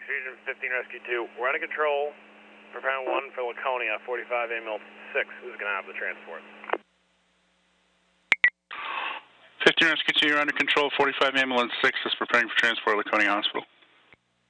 Fusion 15 Rescue 2. We're under control. Preparing 1 for Laconia, 45 ambulance 6 is going to have the transport. 15 Rescue 2, you're under control. 45 ambulance 6 is preparing for transport at Laconia Hospital.